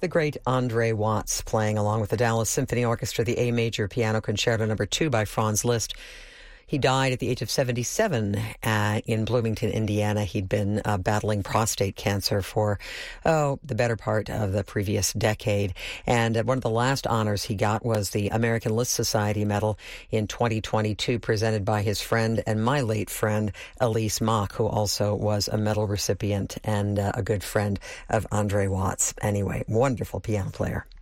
The great Andre Watts playing along with the Dallas Symphony Orchestra, the A Major Piano Concerto No. 2 by Franz Liszt. He died at the age of 77 in Bloomington, Indiana. He'd been battling prostate cancer for, the better part of the previous decade. And one of the last honors he got was the American Liszt Society Medal in 2022, presented by his friend and my late friend, Elise Mock, who also was a medal recipient and a good friend of Andre Watts. Anyway, wonderful piano player.